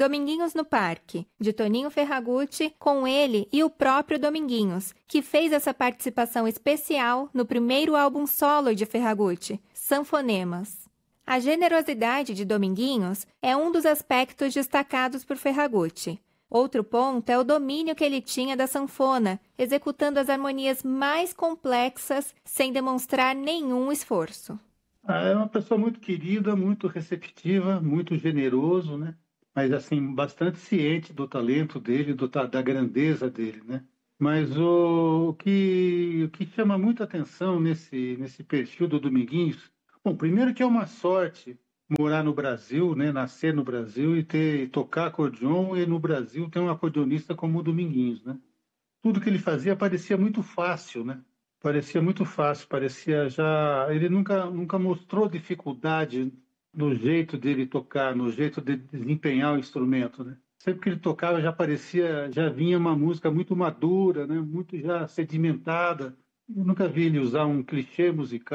Dominguinhos no Parque, de Toninho Ferragutti, com ele e o próprio Dominguinhos, que fez essa participação especial no primeiro álbum solo de Ferragutti, Sanfonemas. A generosidade de Dominguinhos é um dos aspectos destacados por Ferragutti. Outro ponto é o domínio que ele tinha da sanfona, executando as harmonias mais complexas sem demonstrar nenhum esforço. É uma pessoa muito querida, muito receptiva, muito generoso, né? Mas assim, bastante ciente do talento dele, da grandeza dele, né? Mas o que chama muita atenção nesse perfil do Dominguinhos, bom, primeiro que é uma sorte morar no Brasil, né? Nascer no Brasil e tocar acordeon e no Brasil ter um acordeonista como o Dominguinhos, né? Tudo que ele fazia parecia muito fácil, né? Parecia muito fácil, parecia já. Ele nunca mostrou dificuldade no jeito dele tocar, no jeito de desempenhar o instrumento, né? Sempre que ele tocava já parecia, já vinha uma música muito madura, né? Muito já sedimentada. Eu nunca vi ele usar um clichê musical.